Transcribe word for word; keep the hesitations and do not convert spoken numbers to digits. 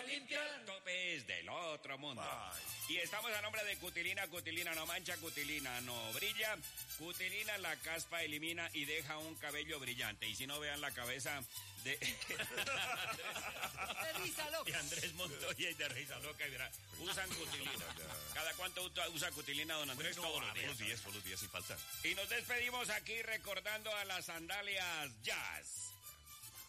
limpiar. Topes del otro mundo. Ay. Y estamos a nombre de Cutilina. Cutilina no mancha, Cutilina no brilla. Cutilina la caspa elimina y deja un cabello brillante. Y si no, vean la cabeza de... De risa loca. de Andrés Montoya y de Risa Loca. Y verá, usan Cutilina. ¿Cada cuánto usa Cutilina, don Andrés? Bueno, todos los días. todos los días, todos los días, sin falta. Y nos despedimos aquí recordando a las sandalias Jazz.